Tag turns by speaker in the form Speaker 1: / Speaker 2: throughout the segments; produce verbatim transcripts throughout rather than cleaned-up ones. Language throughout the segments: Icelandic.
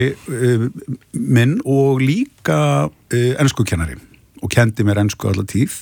Speaker 1: minn og líka enskukennari og kendi mér ensku alla tíð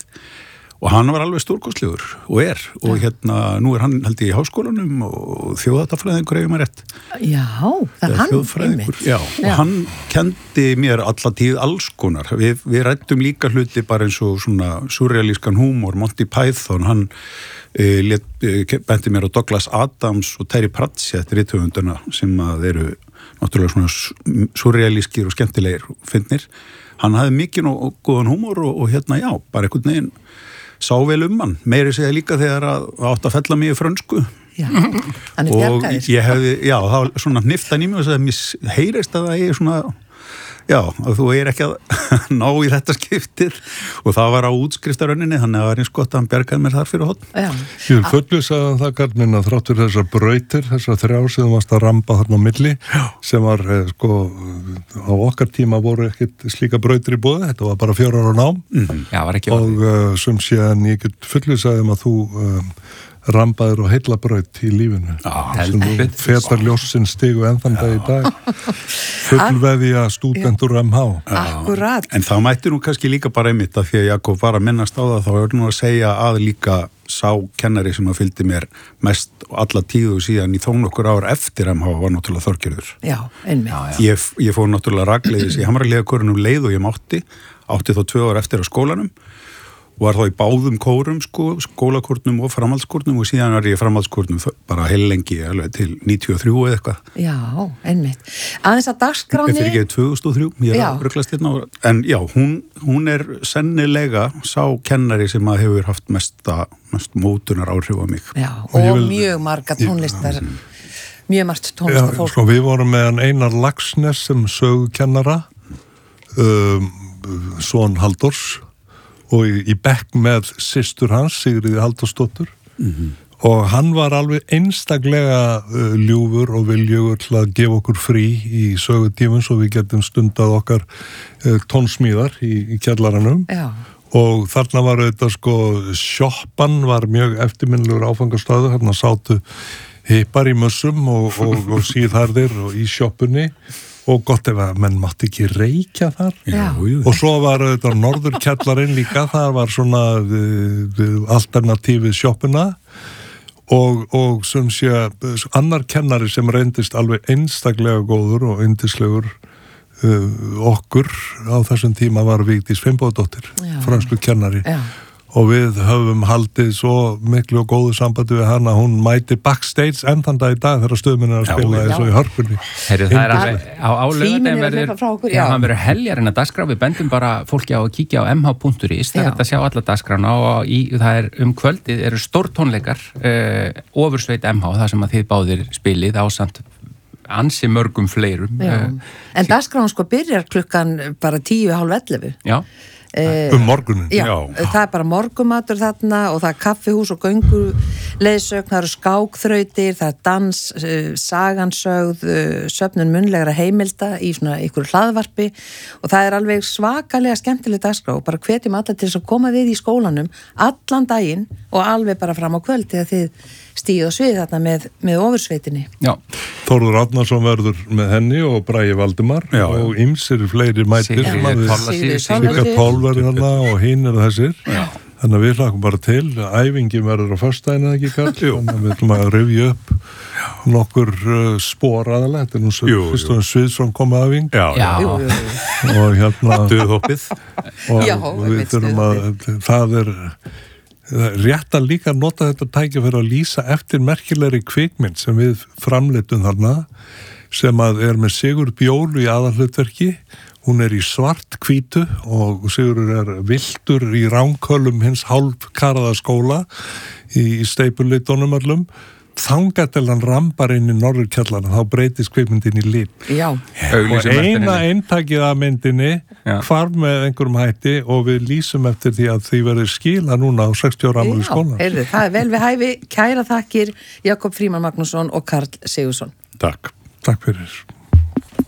Speaker 1: og hann var alveg stórkostlegur og er og ja. hérna, nú er hann held ég í háskólanum og þjóðháttafræðingur ef maður rétt.
Speaker 2: Já, það er hann
Speaker 1: þjóðfræðingur, já, já. Og hann kendi mér alla tíð alls konar. Við, við rættum líka hluti bara eins og svona surrealískan húmor, Monty Python, hann uh, let, uh, benti mér á Douglas Adams og Terry Pratchett rithöfundana sem að eru náttúrulega svona surrealískir og skemmtilegir og fyndnir. Hann hafði mikinn og, og góðan húmor og, og hérna já, bara einhvern veginn sá vel um hann. Meiri segja líka þegar að átt að fella mig í frönsku.
Speaker 2: Já, hann er
Speaker 1: og
Speaker 2: bjargaðir.
Speaker 1: Ég hefði, já, það var svona hniftan í mig og sagði, mér heyrist að það er svona, já, að þú er ekki að ná í þetta skiptið og það var á útskriftarönninni, þannig að það var eins gott að hann bjargaði mér þar fyrir hótt.
Speaker 3: Já. Ég fullvis að það Karlminn að þráttur þessar brautir, þessar þrjár sem varst að ramba þarna á milli, sem var, sko, á okkar tíma voru ekkit slíka brautir í boði, þetta var bara fjórar á nám.
Speaker 1: Mm-hmm.
Speaker 4: Já, var ekki
Speaker 3: og uh, sem sé en ég get fullvis að um að þú um, rambaður og heillabraut í lífinu
Speaker 1: ah,
Speaker 3: sem þú fetar ljósin stigu enn þann dag í dag fullveðja stúdentur M H.
Speaker 2: Akkurat.
Speaker 1: En það mætti nú kannski líka bara einmitt að því að Jakob var að minnast á það, þá er nú að segja að líka sá kennari sem að fylgdi mér mest alla tíðu síðan í þó nokkur ár eftir M H var náttúrulega Þorgerður.
Speaker 2: Já, einmitt. Já,
Speaker 1: já. Ég, ég fór náttúrulega ragleiðis í Hamralega kórunum leið og ég mátti, átti þó tvö ár eftir á skólanum var þá í báðum kórum, sko, skólakórnum og framhaldskórnum og síðan var ég í framhaldskórnum bara heilengi, alveg til níutíu og þrjú eða eitthvað.
Speaker 2: Já, einmitt. Aðeins að dagskráni...
Speaker 1: Þetta er ekki tvö þúsund og þrjú, ég er að ruglast hérna. En já, hún, hún er sennilega sá kennari sem að hefur haft mesta, mest mótunar áhrif á mig.
Speaker 2: Já, og, og vil, mjög marga tónlistar, ég, mjög margt tónlistar fólk.
Speaker 3: Sko, við vorum með hann Einar Laxness sem sögukennara, um, son Halldórs, og í, í bekk með systur hans, Sigríði Halldórsdóttur mm-hmm. og hann var alveg einstaklega uh, ljúfur og viljugur til að gefa okkur frí í sögutímum svo við getum stundað okkar uh, tónsmíðar í, í kjallaranum.
Speaker 2: Já.
Speaker 3: Og þarna var auðvitað sko sjoppan var mjög eftirminnilegur áfangastöðu, hérna sátu hippar í mössum og, og, og síðharðir og í sjoppunni og gott ef að menn mátti ekki reykja þar.
Speaker 2: Já.
Speaker 3: Og svo var þetta norðurkjallarinn líka, það var svona uh, alternatífið sjoppuna og, og sem sé annar kennari sem reyndist alveg einstaklega góður og yndislegur uh, okkur á þessum tíma var Vigdís Finnbogadóttir, fransku kennari.
Speaker 2: Já.
Speaker 3: Og við höfum haldið svo miklu og góðu sambandi við hana, hún mæti backstage enn þann dag í dag þegar stöðminn er að spila eins og í hörpunni.
Speaker 4: Herru, það er alveg, á álögundin verður,
Speaker 2: okkur,
Speaker 4: já, hann verður heljarinn að dagskrá, við bendum bara fólki á að kíkja á m h punktur is, það er þetta að sjá alla dagskrána og í, það er um kvöldið eru stórtónleikar, uh, ofursveit M H, það sem að þið báðir spilið ásamt ansi mörgum fleirum.
Speaker 2: Uh, en dagskrána sko byrjar klukkan bara tíu, hálf ellefu.
Speaker 4: Já.
Speaker 2: Uh,
Speaker 3: um morgunin.
Speaker 2: Já, já, það er bara morgumatur þarna og það er kaffihús og gönguleiðsögn, það eru skákþrautir, það er dans, uh, sagansögð, uh, söfnun munnlegra heimilda í svona ykkur hlaðvarpi og það er alveg svakalega skemmtileg dagskrá og bara hvetjum alla til þess að koma við í skólanum allan daginn og alveg bara fram á kvöld þegar þið stíð og svið þarna með, með ofursveitinni.
Speaker 4: Já.
Speaker 3: Þórður Árnason verður með henni og Bragi Valdimar já, og ymsir fleiri mætir. Sigga Pál verður hana og hinn eru þessir. Já. Þannig að við hlakum bara til. Æfingin verður á föstudaginn eða ekki, Karl? Þannig að við ætlum að rifja upp nokkur uh, spor aðalega. Þetta er nú fyrst og Sviðsson komið æfing.
Speaker 1: Já, já.
Speaker 2: Jú, jú, jú.
Speaker 3: Og hérna...
Speaker 1: Döðhoppið.
Speaker 3: Og
Speaker 2: já,
Speaker 3: við þurfum að... Það er... rétt að líka nota þetta tækja fyrir að lýsa eftir merkilegri kvikmynd sem við framleitum þarna sem að er með Sigurð Bjólu í aðalhlutverki, hún er í svart hvítu og Sigurður er viltur í ránkölum hins hálfkaraða skóla í steypuleitunum allum þangað til hann rambar inn í norðurkjallarna þá breytist kvikmyndin í lit
Speaker 2: já.
Speaker 3: Og eina eintakið af myndinni hvarf með einhverjum hætti og við lýsum eftir því að því verður skila núna á sextíu ára afmæli skóla.
Speaker 2: Heyrðu, það er vel við hæfi. Kæra þakkir Jakob Frímann Magnússon og Karl Sigurðsson.
Speaker 1: Takk.
Speaker 3: Takk fyrir.